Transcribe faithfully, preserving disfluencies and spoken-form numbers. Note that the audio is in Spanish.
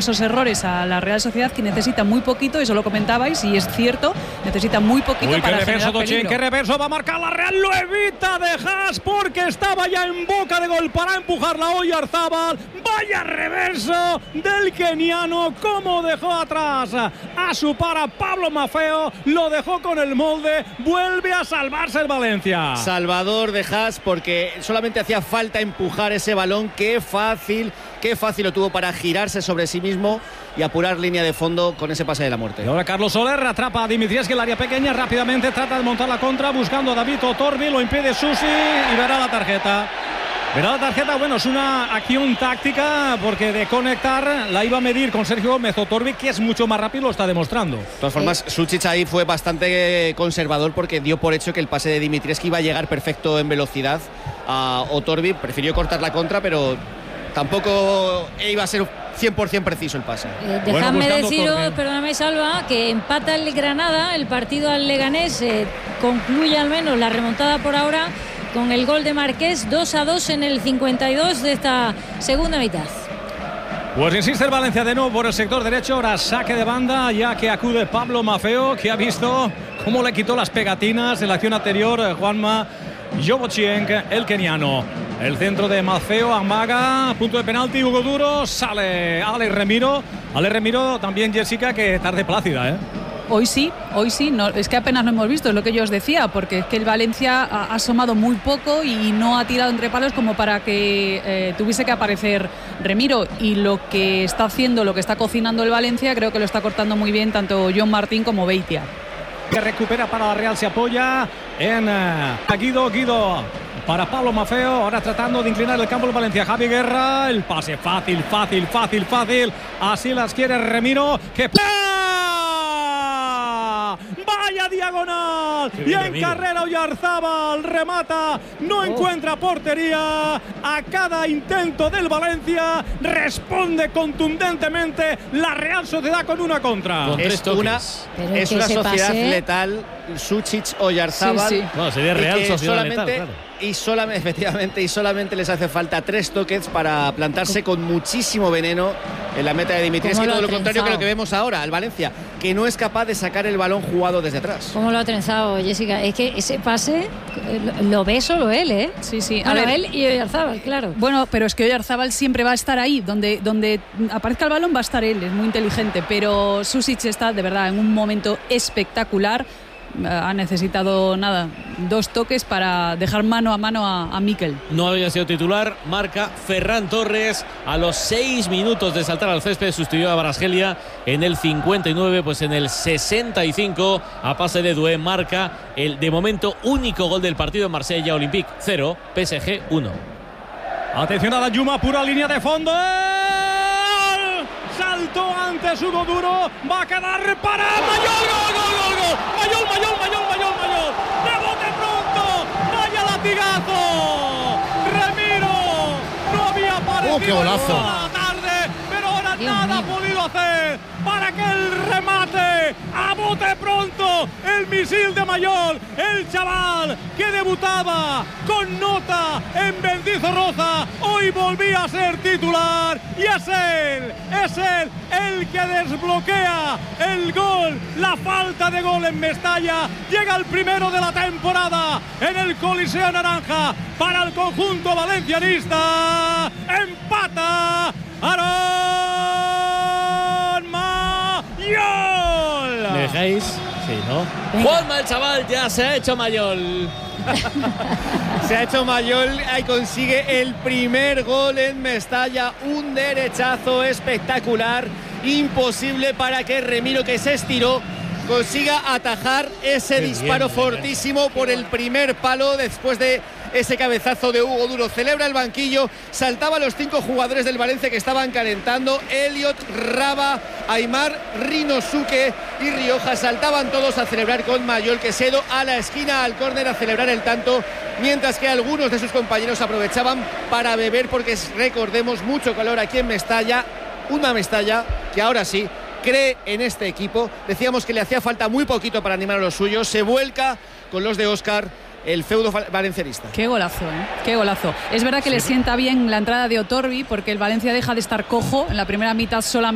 esos errores a la Real Sociedad, que necesita muy poquito, eso lo comentabais, y es cierto, necesita muy poquito. Uy, para qué generar reverso, peligro. Qué reverso va a marcar la Real, lo evita de Haas porque estaba ya en boca de gol para empujar la Oyarzábal. Vaya reverso del keniano, como dejó atrás a su para Pablo Maffeo, lo dejó con el molde, vuelve a salvarse el Valencia. Salvador de Haas, porque solamente hacía falta empujar ese balón. Qué fácil, qué fácil lo tuvo para girarse sobre sí mismo y apurar línea de fondo con ese pase de la muerte. Y ahora Carlos Soler atrapa a Dimitrievski en el área pequeña, rápidamente trata de montar la contra buscando a David Otorbi, lo impide Susi y verá la tarjeta. Verá la tarjeta, bueno, es una acción táctica porque de conectar la iba a medir con Sergio Gómez. Otorbi, que es mucho más rápido, lo está demostrando. De todas formas, Sučić ahí fue bastante conservador porque dio por hecho que el pase de Dimitrievski iba a llegar perfecto en velocidad a Otorbi. Prefirió cortar la contra, pero tampoco iba a ser cien por ciento preciso el pase. Eh, dejadme bueno, deciros, perdóname Salva, que empata el Granada, el partido al Leganés, eh, concluye al menos la remontada por ahora con el gol de Marqués, dos a dos en el cincuenta y dos de esta segunda mitad. Pues insiste el Valencia de nuevo por el sector derecho, ahora saque de banda, ya que acude Pablo Maffeo, que ha visto cómo le quitó las pegatinas en la acción anterior Juanma Jovochienk, el keniano. El centro de Maffeo, amaga, punto de penalti, Hugo Duro, sale Ale Remiro. Ale Remiro también, Jessica, que tarde plácida, ¿eh? Hoy sí, hoy sí, no, es que apenas lo hemos visto, es lo que yo os decía, porque es que el Valencia ha, ha asomado muy poco y no ha tirado entre palos como para que eh, tuviese que aparecer Remiro, y lo que está haciendo, lo que está cocinando el Valencia, creo que lo está cortando muy bien tanto John Martín como Beitia. Que recupera para la Real, se apoya en uh, Guido, Guido para Pablo Maffeo, ahora tratando de inclinar el campo el Valencia. Javi Guerra, el pase fácil, fácil, fácil, fácil, así las quiere Remiro, que vaya diagonal y en Remiro. Carrera Oyarzábal remata, no oh. encuentra portería. A cada intento del Valencia responde contundentemente la Real Sociedad con una contra. Con es una, es una sociedad pase. letal, Sučić Oyarzábal. Sí, sí. No, sería Real Sociedad letal, claro. Y solamente, efectivamente, y solamente les hace falta tres toques para plantarse con muchísimo veneno en la meta de Dimitrievski. Todo lo contrario que lo que vemos ahora, al Valencia, que no es capaz de sacar el balón jugado desde atrás. ¿Cómo lo ha trenzado, Jessica? Es que ese pase lo ve solo él, ¿eh? Sí, sí. A bueno, ver, él y Oyarzábal, claro. Bueno, pero es que Oyarzábal siempre va a estar ahí. Donde, donde aparezca el balón va a estar él, es muy inteligente. Pero Sušić está, de verdad, en un momento espectacular. Ha necesitado nada, dos toques para dejar mano a mano a, a Mikel. No había sido titular, marca Ferran Torres a los seis minutos de saltar al césped, sustituyó a Barasgelia en el cincuenta y nueve, pues en el sesenta y cinco a pase de Doué marca el de momento único gol del partido en Marsella. Olympique cero, P S G uno. Atención a la Yuma, pura línea de fondo. Saltó antes Hugo Duro, va a quedar para Mayol, gol, gol, gol, gol. Mayol, Mayol, Mayol, Mayol, Mayol. Rebote pronto, vaya latigazo. Remiro no había aparecido oh, qué golazo. toda la tarde, pero ahora Dios nada mío. ha podido hacer para que el remate a bote pronto, el misil de Mayol, el chaval que debutaba con nota en Mendizorroza, hoy volvía a ser titular y es él, es él el que desbloquea el gol, la falta de gol en Mestalla. Llega el primero de la temporada en el Coliseo Naranja para el conjunto valencianista. Empata Aaron Mayol. ¿Me dejáis? Sí, ¿no? Juanma, el chaval, ya se ha hecho Mayol. Se ha hecho Mayol y consigue el primer gol en Mestalla. Un derechazo espectacular, imposible para que Remiro, que se estiró, consiga atajar ese Qué disparo bien, fortísimo por el primer palo después de ese cabezazo de Hugo Duro. Celebra el banquillo, saltaban los cinco jugadores del Valencia que estaban calentando. Elliot, Raba, Aimar, Rinosuke y Rioja saltaban todos a celebrar con Mayol, que se ha ido a la esquina, al córner, a celebrar el tanto, mientras que algunos de sus compañeros aprovechaban para beber, porque recordemos, mucho calor aquí en Mestalla. Una Mestalla que ahora sí cree en este equipo. Decíamos que le hacía falta muy poquito para animar a los suyos. Se vuelca con los de Óscar, el feudo valencianista. Qué golazo, ¿eh? Qué golazo. Es verdad que sí. Le sienta bien la entrada de Otorbi, porque el Valencia deja de estar cojo en la primera mitad solamente.